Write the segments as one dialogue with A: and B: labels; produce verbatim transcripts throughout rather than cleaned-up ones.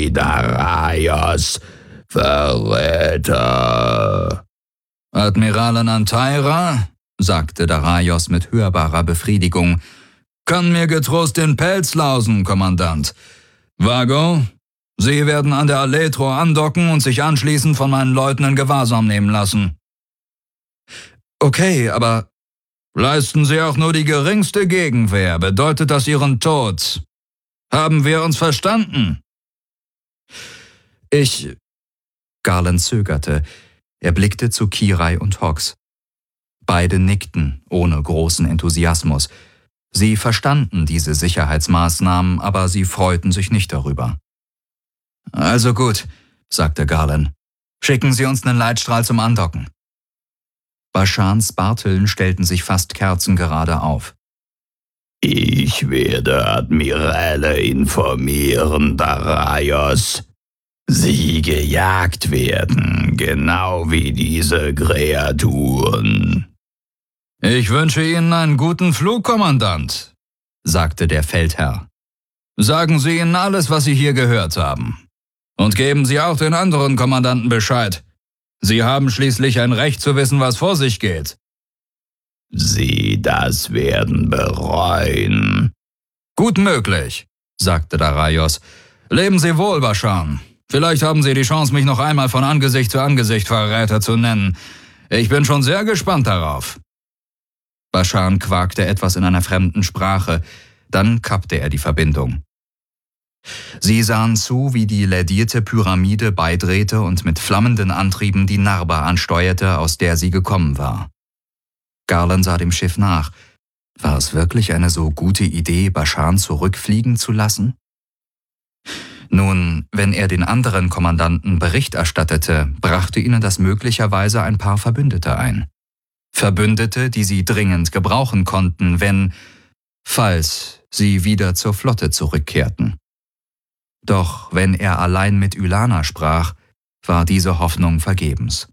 A: Sie, Daraios, Verräter!
B: Admiralin Antaira, sagte Daraios mit hörbarer Befriedigung, kann mir getrost den Pelz lausen, Kommandant. Vago, Sie werden an der Aletro andocken und sich anschließend von meinen Leuten in Gewahrsam nehmen lassen. Okay, aber leisten Sie auch nur die geringste Gegenwehr, bedeutet das Ihren Tod. Haben wir uns verstanden? Ich... Garland zögerte. Er blickte zu Kirai und Hawks. Beide nickten, ohne großen Enthusiasmus. Sie verstanden diese Sicherheitsmaßnahmen, aber sie freuten sich nicht darüber. Also gut, sagte Garland. Schicken Sie uns einen Leitstrahl zum Andocken. Bashans Barteln stellten sich fast kerzengerade auf.
A: Ich werde Admiräle informieren, Daraios. Sie gejagt werden, genau wie diese Kreaturen.
B: Ich wünsche Ihnen einen guten Flug, Kommandant, sagte der Feldherr. Sagen Sie ihnen alles, was Sie hier gehört haben. Und geben Sie auch den anderen Kommandanten Bescheid. Sie haben schließlich ein Recht zu wissen, was vor sich geht.
A: Sie das werden bereuen.
B: Gut möglich, sagte Daraios. Leben Sie wohl, Bashan. Vielleicht haben Sie die Chance, mich noch einmal von Angesicht zu Angesicht Verräter zu nennen. Ich bin schon sehr gespannt darauf. Bashan quakte etwas in einer fremden Sprache. Dann kappte er die Verbindung. Sie sahen zu, wie die lädierte Pyramide beidrehte und mit flammenden Antrieben die Narbe ansteuerte, aus der sie gekommen war. Garland sah dem Schiff nach. War es wirklich eine so gute Idee, Bashan zurückfliegen zu lassen? Nun, wenn er den anderen Kommandanten Bericht erstattete, brachte ihnen das möglicherweise ein paar Verbündete ein. Verbündete, die sie dringend gebrauchen konnten, wenn, falls sie wieder zur Flotte zurückkehrten. Doch wenn er allein mit Ylana sprach, war diese Hoffnung vergebens.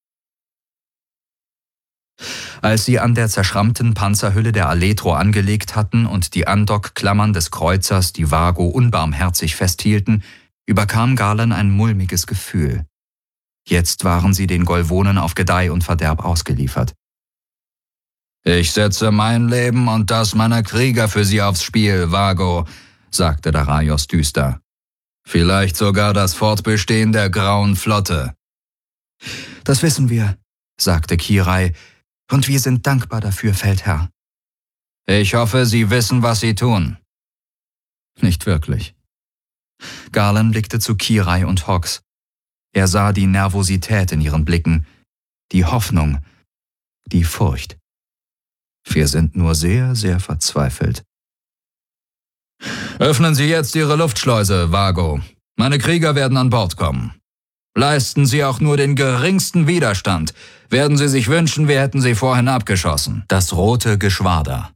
B: Als sie an der zerschrammten Panzerhülle der Aletro angelegt hatten und die Andockklammern des Kreuzers die Vago unbarmherzig festhielten, überkam Garland ein mulmiges Gefühl. Jetzt waren sie den Golvonen auf Gedeih und Verderb ausgeliefert. »Ich setze mein Leben und das meiner Krieger für sie aufs Spiel, Vago«, sagte Daraios düster. »Vielleicht sogar das Fortbestehen der Grauen Flotte.« »Das wissen wir«, sagte Kirai, »und wir sind dankbar dafür, Feldherr.« »Ich hoffe, Sie wissen, was Sie tun.« »Nicht wirklich.« Garland blickte zu Kirai und Hawks. Er sah die Nervosität in ihren Blicken, die Hoffnung, die Furcht. Wir sind nur sehr, sehr verzweifelt. »Öffnen Sie jetzt Ihre Luftschleuse, Vago. Meine Krieger werden an Bord kommen. Leisten Sie auch nur den geringsten Widerstand, werden Sie sich wünschen, wir hätten Sie vorhin abgeschossen.« Das rote Geschwader.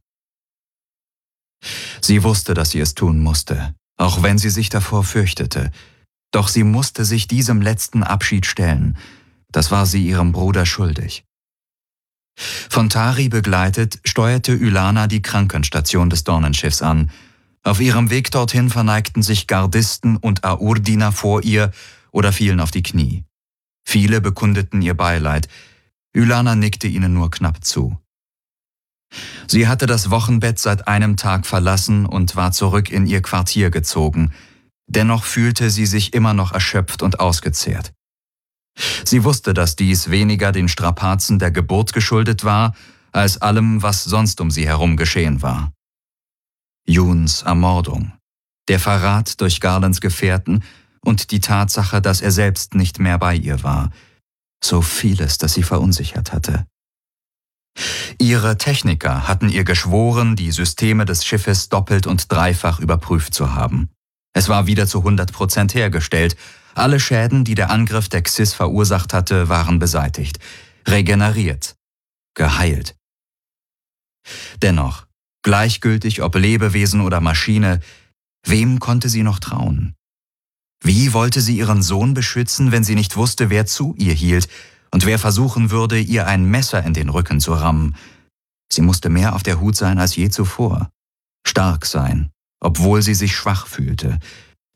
B: Sie wusste, dass sie es tun musste, auch wenn sie sich davor fürchtete. Doch sie musste sich diesem letzten Abschied stellen. Das war sie ihrem Bruder schuldig. Von Tari begleitet, steuerte Ylana die Krankenstation des Dornenschiffs an. Auf ihrem Weg dorthin verneigten sich Gardisten und Aurdiner vor ihr oder fielen auf die Knie. Viele bekundeten ihr Beileid. Ylana nickte ihnen nur knapp zu. Sie hatte das Wochenbett seit einem Tag verlassen und war zurück in ihr Quartier gezogen. Dennoch fühlte sie sich immer noch erschöpft und ausgezehrt. Sie wusste, dass dies weniger den Strapazen der Geburt geschuldet war, als allem, was sonst um sie herum geschehen war. Juns Ermordung, der Verrat durch Garlands Gefährten und die Tatsache, dass er selbst nicht mehr bei ihr war. So vieles, das sie verunsichert hatte. Ihre Techniker hatten ihr geschworen, die Systeme des Schiffes doppelt und dreifach überprüft zu haben. Es war wieder zu hundert Prozent hergestellt. Alle Schäden, die der Angriff der Xys verursacht hatte, waren beseitigt, regeneriert, geheilt. Dennoch, gleichgültig ob Lebewesen oder Maschine, wem konnte sie noch trauen? Wie wollte sie ihren Sohn beschützen, wenn sie nicht wusste, wer zu ihr hielt und wer versuchen würde, ihr ein Messer in den Rücken zu rammen? Sie musste mehr auf der Hut sein als je zuvor, stark sein, obwohl sie sich schwach fühlte,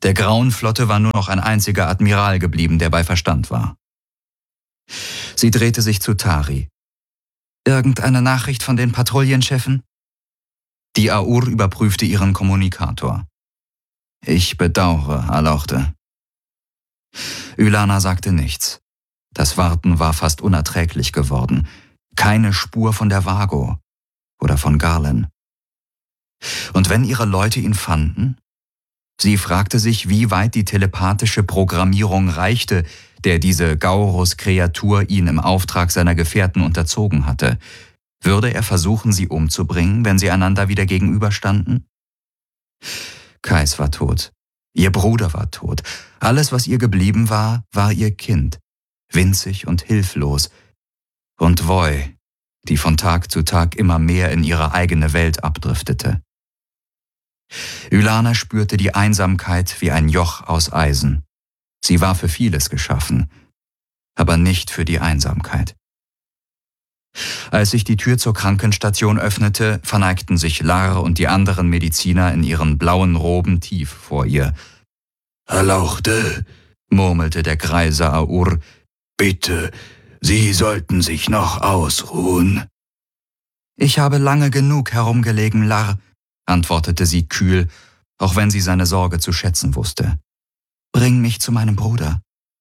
B: Der Grauen Flotte war nur noch ein einziger Admiral geblieben, der bei Verstand war. Sie drehte sich zu Tari. »Irgendeine Nachricht von den Patrouillenchefen?« Die Aur überprüfte ihren Kommunikator. »Ich bedauere, Alauchte.« Ylana sagte nichts. Das Warten war fast unerträglich geworden. Keine Spur von der Vago oder von Garlen. Und wenn ihre Leute ihn fanden? Sie fragte sich, wie weit die telepathische Programmierung reichte, der diese Gaurus-Kreatur ihn im Auftrag seiner Gefährten unterzogen hatte. Würde er versuchen, sie umzubringen, wenn sie einander wieder gegenüberstanden? Kais war tot. Ihr Bruder war tot. Alles, was ihr geblieben war, war ihr Kind. Winzig und hilflos. Und Voi, die von Tag zu Tag immer mehr in ihre eigene Welt abdriftete. Ylana spürte die Einsamkeit wie ein Joch aus Eisen. Sie war für vieles geschaffen, aber nicht für die Einsamkeit. Als sich die Tür zur Krankenstation öffnete, verneigten sich Lar und die anderen Mediziner in ihren blauen Roben tief vor ihr.
A: »Alauchte«,
B: murmelte der greise Aur,
A: »bitte, Sie sollten sich noch ausruhen.«
B: »Ich habe lange genug herumgelegen, Lar«, antwortete sie kühl, auch wenn sie seine Sorge zu schätzen wusste. »Bring mich zu meinem Bruder.«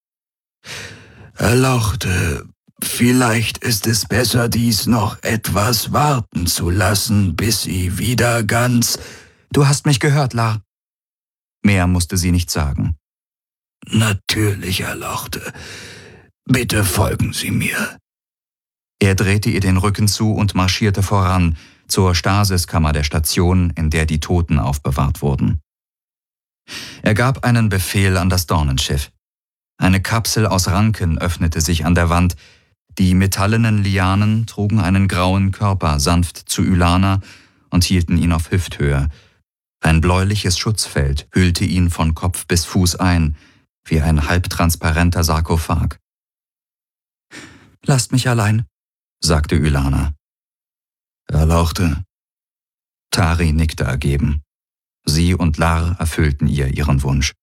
A: »Alauchte, vielleicht ist es besser, dies noch etwas warten zu lassen, bis Sie wieder ganz...«
B: »Du hast mich gehört, Lar.« Mehr musste sie nicht sagen.
A: »Natürlich, Alauchte. Bitte folgen Sie mir.«
B: Er drehte ihr den Rücken zu und marschierte voran zur Stasiskammer der Station, in der die Toten aufbewahrt wurden. Er gab einen Befehl an das Dornenschiff. Eine Kapsel aus Ranken öffnete sich an der Wand. Die metallenen Lianen trugen einen grauen Körper sanft zu Ylana und hielten ihn auf Hüfthöhe. Ein bläuliches Schutzfeld hüllte ihn von Kopf bis Fuß ein, wie ein halbtransparenter Sarkophag. »Lasst mich allein«, sagte Ylana.
A: »Alauchte.«
B: Tari nickte ergeben. Sie und Lar erfüllten ihr ihren Wunsch.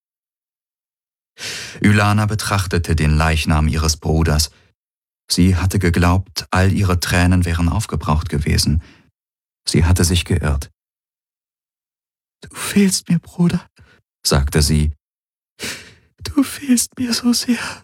B: Ylana betrachtete den Leichnam ihres Bruders. Sie hatte geglaubt, all ihre Tränen wären aufgebraucht gewesen. Sie hatte sich geirrt. »Du fehlst mir, Bruder«, sagte sie. »Du fehlst mir so sehr.«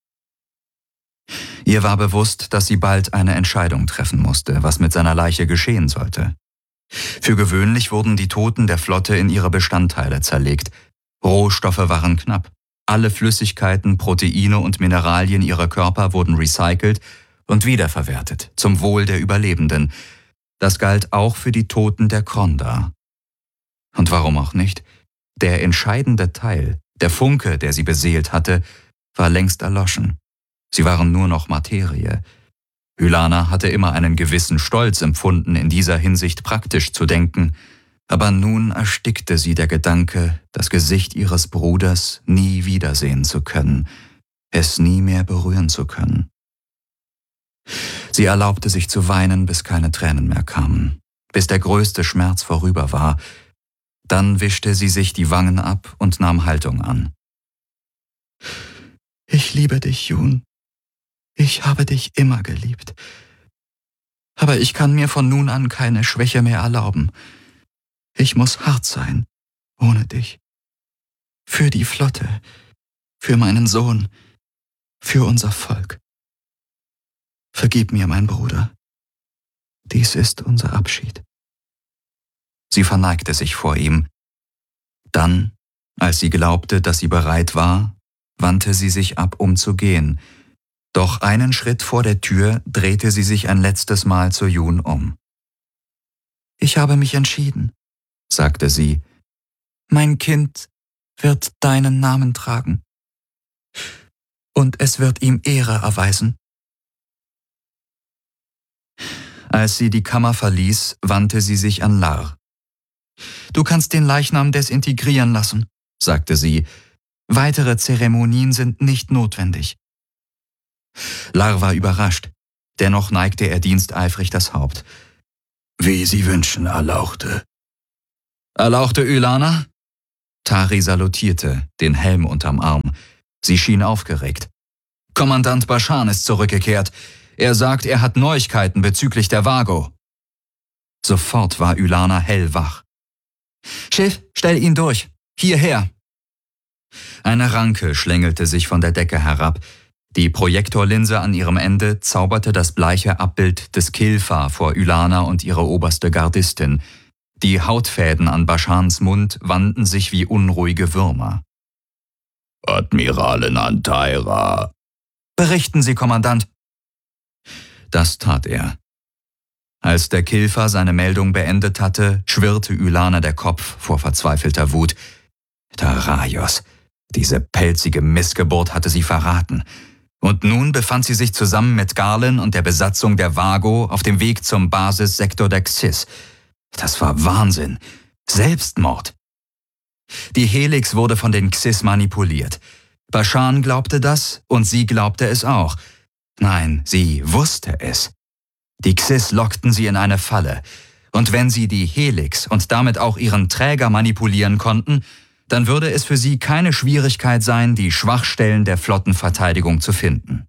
B: Ihr war bewusst, dass sie bald eine Entscheidung treffen musste, was mit seiner Leiche geschehen sollte. Für gewöhnlich wurden die Toten der Flotte in ihre Bestandteile zerlegt. Rohstoffe waren knapp. Alle Flüssigkeiten, Proteine und Mineralien ihrer Körper wurden recycelt und wiederverwertet, zum Wohl der Überlebenden. Das galt auch für die Toten der Kronda. Und warum auch nicht? Der entscheidende Teil, der Funke, der sie beseelt hatte, war längst erloschen. Sie waren nur noch Materie. Ylana hatte immer einen gewissen Stolz empfunden, in dieser Hinsicht praktisch zu denken, aber nun erstickte sie der Gedanke, das Gesicht ihres Bruders nie wiedersehen zu können, es nie mehr berühren zu können. Sie erlaubte sich zu weinen, bis keine Tränen mehr kamen, bis der größte Schmerz vorüber war. Dann wischte sie sich die Wangen ab und nahm Haltung an. »Ich liebe dich, Jun. Ich habe dich immer geliebt. Aber ich kann mir von nun an keine Schwäche mehr erlauben. Ich muss hart sein, ohne dich. Für die Flotte, für meinen Sohn, für unser Volk. Vergib mir, mein Bruder. Dies ist unser Abschied.« Sie verneigte sich vor ihm. Dann, als sie glaubte, dass sie bereit war, wandte sie sich ab, um zu gehen. Doch einen Schritt vor der Tür drehte sie sich ein letztes Mal zu Jun um. »Ich habe mich entschieden«, sagte sie. »Mein Kind wird deinen Namen tragen. Und es wird ihm Ehre erweisen.« Als sie die Kammer verließ, wandte sie sich an Lar. »Du kannst den Leichnam desintegrieren lassen«, sagte sie. »Weitere Zeremonien sind nicht notwendig.« Lar war überrascht. Dennoch neigte er diensteifrig das Haupt.
A: »Wie Sie wünschen, Alauchte.«
B: »Alauchte Ylana?« Tari salutierte, den Helm unterm Arm. Sie schien aufgeregt. »Kommandant Baschan ist zurückgekehrt. Er sagt, er hat Neuigkeiten bezüglich der Vago.« Sofort war Ylana hellwach. »Schiff, stell ihn durch. Hierher!« Eine Ranke schlängelte sich von der Decke herab. Die Projektorlinse an ihrem Ende zauberte das bleiche Abbild des Kilfa vor Ylana und ihre oberste Gardistin. Die Hautfäden an Baschans Mund wandten sich wie unruhige Würmer.
A: »Admiralin Antaira!«
B: »Berichten Sie, Kommandant!« Das tat er. Als der Kilfa seine Meldung beendet hatte, schwirrte Ylana der Kopf vor verzweifelter Wut. Taraios, diese pelzige Missgeburt hatte sie verraten. Und nun befand sie sich zusammen mit Garland und der Besatzung der Vago auf dem Weg zum Basissektor der Xys. Das war Wahnsinn. Selbstmord. Die Helix wurde von den Xys manipuliert. Baschan glaubte das und sie glaubte es auch. Nein, sie wusste es. Die Xys lockten sie in eine Falle. Und wenn sie die Helix und damit auch ihren Träger manipulieren konnten, dann würde es für sie keine Schwierigkeit sein, die Schwachstellen der Flottenverteidigung zu finden.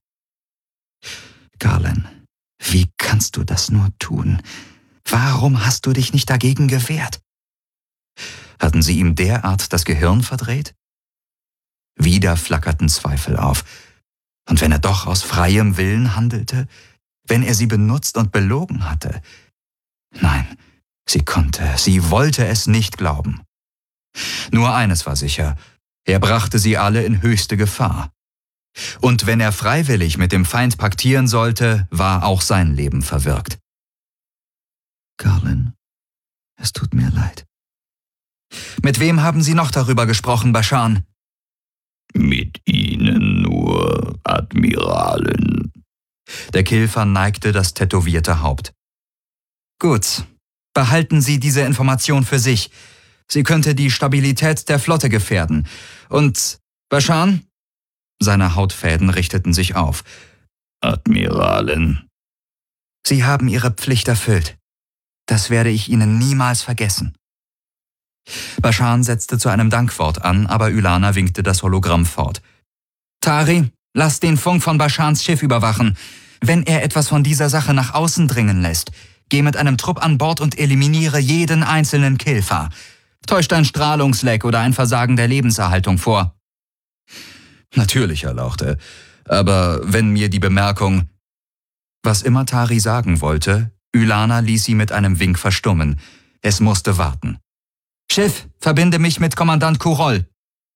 B: Garland, wie kannst du das nur tun? Warum hast du dich nicht dagegen gewehrt? Hatten sie ihm derart das Gehirn verdreht? Wieder flackerten Zweifel auf. Und wenn er doch aus freiem Willen handelte? Wenn er sie benutzt und belogen hatte? Nein, sie konnte, sie wollte es nicht glauben. Nur eines war sicher, er brachte sie alle in höchste Gefahr. Und wenn er freiwillig mit dem Feind paktieren sollte, war auch sein Leben verwirkt. Garland, es tut mir leid. Mit wem haben Sie noch darüber gesprochen, Baschan?
A: Mit Ihnen nur, Admiralin.
B: Der Kilfa neigte das tätowierte Haupt. Gut, behalten Sie diese Information für sich. Sie könnte die Stabilität der Flotte gefährden. Und, Baschan? Seine Hautfäden richteten sich auf.
A: Admiralin.
B: Sie haben Ihre Pflicht erfüllt. Das werde ich Ihnen niemals vergessen. Baschan setzte zu einem Dankwort an, aber Ylana winkte das Hologramm fort. Tari, lass den Funk von Baschans Schiff überwachen. Wenn er etwas von dieser Sache nach außen dringen lässt, geh mit einem Trupp an Bord und eliminiere jeden einzelnen Kilfa. Täuscht ein Strahlungsleck oder ein Versagen der Lebenserhaltung vor. Natürlich, erlauchte. Aber wenn mir die Bemerkung... Was immer Tari sagen wollte, Ylana ließ sie mit einem Wink verstummen. Es musste warten. Schiff, verbinde mich mit Kommandant Kurol.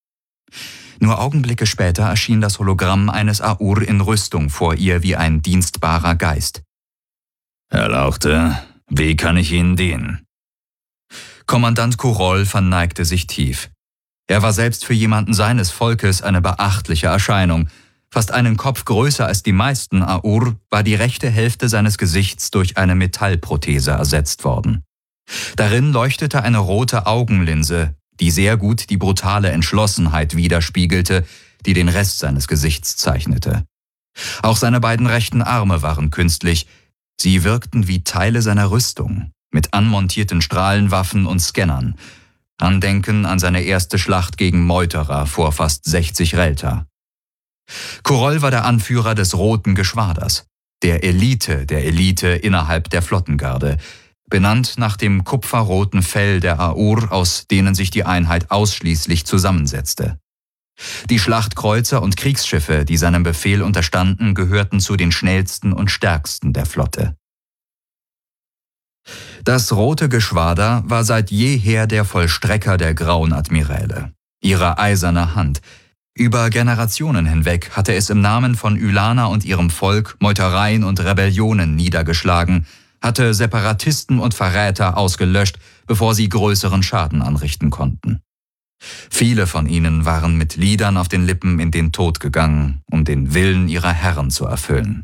B: Nur Augenblicke später erschien das Hologramm eines Aur in Rüstung vor ihr wie ein dienstbarer Geist.
A: Erlauchte, wie kann ich Ihnen dienen?
B: Kommandant Kurol verneigte sich tief. Er war selbst für jemanden seines Volkes eine beachtliche Erscheinung. Fast einen Kopf größer als die meisten Aur war die rechte Hälfte seines Gesichts durch eine Metallprothese ersetzt worden. Darin leuchtete eine rote Augenlinse, die sehr gut die brutale Entschlossenheit widerspiegelte, die den Rest seines Gesichts zeichnete. Auch seine beiden rechten Arme waren künstlich. Sie wirkten wie Teile seiner Rüstung, mit anmontierten Strahlenwaffen und Scannern. Andenken an seine erste Schlacht gegen Meuterer vor fast sechzig Relta. Kurol war der Anführer des Roten Geschwaders, der Elite der Elite innerhalb der Flottengarde, benannt nach dem kupferroten Fell der Aur, aus denen sich die Einheit ausschließlich zusammensetzte. Die Schlachtkreuzer und Kriegsschiffe, die seinem Befehl unterstanden, gehörten zu den schnellsten und stärksten der Flotte. Das Rote Geschwader war seit jeher der Vollstrecker der Grauen Admiräle, ihre eiserne Hand. Über Generationen hinweg hatte es im Namen von Ylana und ihrem Volk Meutereien und Rebellionen niedergeschlagen, hatte Separatisten und Verräter ausgelöscht, bevor sie größeren Schaden anrichten konnten. Viele von ihnen waren mit Liedern auf den Lippen in den Tod gegangen, um den Willen ihrer Herren zu erfüllen.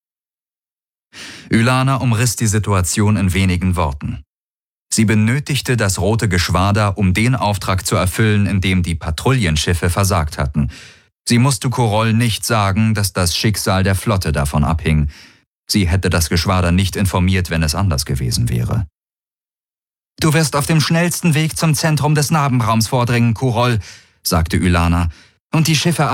B: Ylana umriss die Situation in wenigen Worten. Sie benötigte das Rote Geschwader, um den Auftrag zu erfüllen, in dem die Patrouillenschiffe versagt hatten. Sie musste Kurol nicht sagen, dass das Schicksal der Flotte davon abhing. Sie hätte das Geschwader nicht informiert, wenn es anders gewesen wäre. Du wirst auf dem schnellsten Weg zum Zentrum des Nabenraums vordringen, Kurol, sagte Ylana, und die Schiffe